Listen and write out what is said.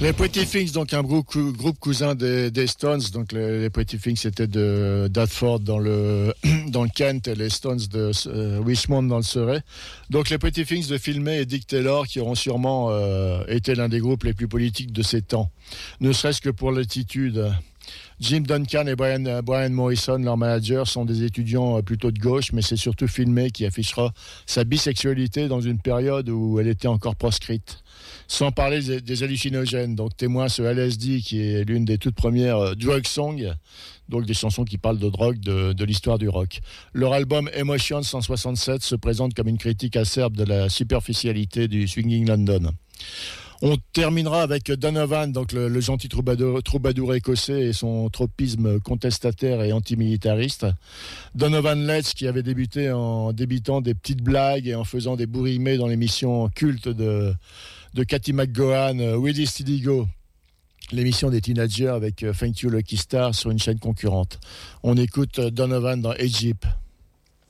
Les Pretty Things, donc un groupe cousin des Stones. Donc les Pretty Things étaient de Dartford dans le Kent et les Stones de Richmond dans le Surrey. Donc les Pretty Things de Phil May et Dick Taylor qui auront sûrement été l'un des groupes les plus politiques de ces temps. Ne serait-ce que pour l'attitude. Jim Duncan et Brian Morrison, leurs managers, sont des étudiants plutôt de gauche, mais c'est surtout Phil May qui affichera sa bisexualité dans une période où elle était encore proscrite. Sans parler des hallucinogènes, donc témoin ce LSD qui est l'une des toutes premières drug songs, donc des chansons qui parlent de drogue de l'histoire du rock. Leur album Emotions en 1967 se présente comme une critique acerbe de la superficialité du swinging London. On terminera avec Donovan, donc le gentil troubadour écossais et son tropisme contestataire et antimilitariste. Donovan Letts, qui avait débuté en débitant des petites blagues et en faisant des bourrimets dans l'émission culte de Cathy McGowan, Willie Steady Go, l'émission des teenagers avec Thank You Lucky Star sur une chaîne concurrente. On écoute Donovan dans Egypt.